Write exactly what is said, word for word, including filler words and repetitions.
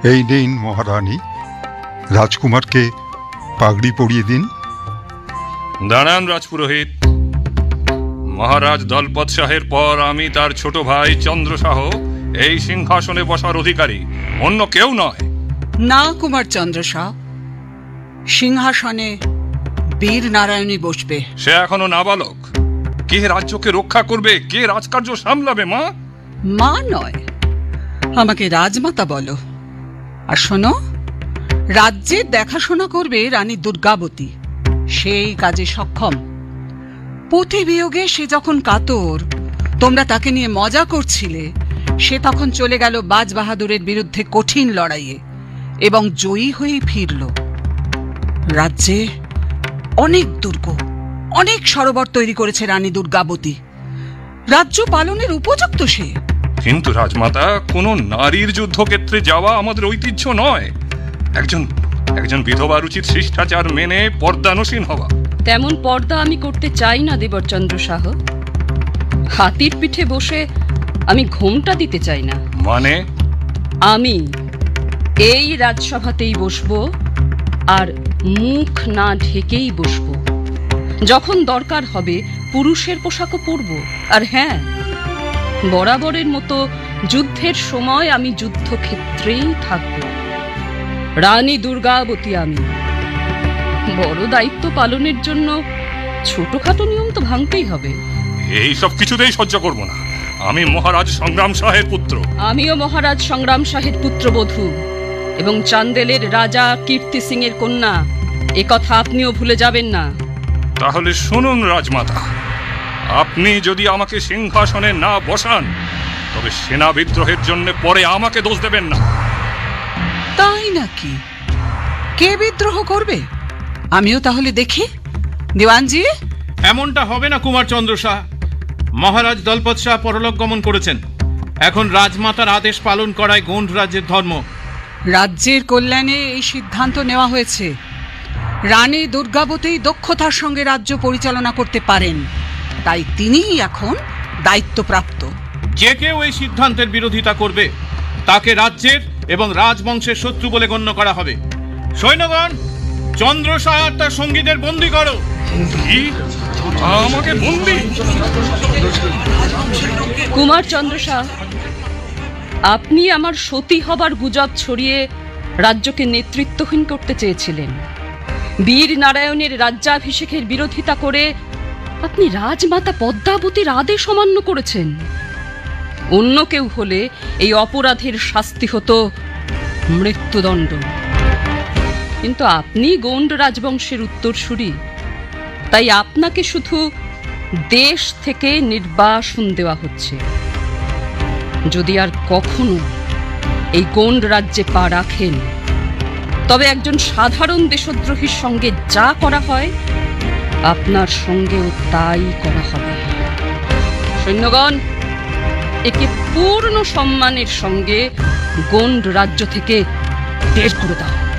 এই নিন মহারানী, রাজকুমারকে পাগড়ি পরিয়ে দিন। দাঁড়ান রাজপুরোহিত। মহারাজ দলপত শাহের পর আমি তার ছোট ভাই চন্দ্র শাহ এই সিংহাসনে বসার অধিকারী, অন্য কেউ নয়। না কুমার চন্দ্র শাহ, সিংহাসনে বীর নারায়ণী বসবে। সে এখনো নাবালক। কে রাজ্যকে রক্ষা করবে, কে রাজকার্য সামলাবে? মা মা নয়, আমাকে রাজমাতা বলো। আর শোনো, রাজ্যের দেখাশোনা করবে রানী দুর্গাবতী, সেই কাজে সক্ষম। পতি বিয়োগে সে যখন কাতর, তোমরা তাকে নিয়ে মজা করছিলে, সে তখন চলে গেল বাজ বাহাদুরের বিরুদ্ধে কঠিন লড়াইয়ে এবং জয়ী হয়ে ফিরল। রাজ্যে অনেক দুর্গ, অনেক সরোবর তৈরি করেছে রানী দুর্গাবতী। রাজ্য পালনের উপযুক্ত সে। কিন্তু রাজমাতা, কোন নারীর যুদ্ধক্ষেত্রে যাওয়া আমাদের ঐতিহ্য নয়। একজন একজন বিধবার উচিত শিষ্টাচার মেনে পর্দানসীন হওয়া। তেমন পর্দা আমি করতে চাই না দেবরচন্দ্র শাহ। হাতির পিঠে বসে আমি ঘোমটা দিতে চাই না। মানে? আমি এই রাজসভাতেই বসবো, আর মুখ না ঢেকেই বসবো। যখন দরকার হবে পুরুষের পোশাকও পরবো। আর হ্যাঁ, বরাবরের মতো যুদ্ধের সময় আমি যুদ্ধক্ষেত্রেই থাকব। রানী দুর্গাবতী আমি। বড় দায়িত্ব পালনের জন্য ছোটখাটো নিয়ম তো ভাঙতেই হবে। এই সব কিছুতেই সহ্য করব না। আমি মহারাজ সংগ্রাম শাহের পুত্র। আমিও মহারাজ সংগ্রাম শাহের পুত্রবধূ এবং চান্দেলের রাজা কীর্তি সিং এর কন্যা। এ কথা আপনিও ভুলে যাবেন না। তাহলে শুনুন রাজমাতা, আপনি যদি আমাকে সিংহাসনে না বসান, তবে সেনা বিদ্রোহের জন্য পরে আমাকে দোষ দেবেন না। তাই নাকি? কে বিদ্রোহ করবে আমিও তাহলে দেখি। দেওয়ানজি, এমনটা হবে না কুমার চন্দ্র শাহ। মহারাজ দলপত শাহ পরলোক গমন করেছেন। এখন রাজমাতার আদেশ পালন করাই গোন্ড রাজ্যের ধর্ম। রাজ্যের কল্যাণে এই সিদ্ধান্ত নেওয়া হয়েছে। রানী দুর্গাবতী দক্ষতার সঙ্গে রাজ্য পরিচালনা করতে পারেন, তাই তিনিই এখন দায়িত্বপ্রাপ্ত। যে কেউ এই সিদ্ধান্তের বিরোধিতা করবে তাকে রাজ্যের এবং রাজবংশের শত্রু বলে গণ্য করা হবে। সৈন্যগণ, চন্দ্র শাহ আর তার সঙ্গীদের বন্দী করো। আমাকে বন্দী? কুমার চন্দ্র শাহ, আপনি আমার সতী হবার গুজব ছড়িয়ে রাজ্যকে নেতৃত্বহীন করতে চেয়েছিলেন। বীর নারায়ণের রাজ্যাভিষেকের বিরোধিতা করে আপনি রাজমাতা পদ্মাবতীর আদেশ অমান্য করেছেন। অন্য কেউ হলে এই অপরাধের শাস্তি হতো মৃত্যুদণ্ড। কিন্তু আপনি গোন্ড রাজবংশের উত্তরসূরি, তাই আপনাকে শুধু দেশ থেকে নির্বাসন দেওয়া হচ্ছে। যদি আর কখনো এই গোন্ড রাজ্যে পা রাখেন, তবে একজন সাধারণ দেশদ্রোহীর সঙ্গে যা করা হয় আপনার সঙ্গেও তাই করা হবে। সৈন্যগণ, একে পূর্ণ সম্মানের সঙ্গে গোন্ড রাজ্য থেকে বের করে দাও।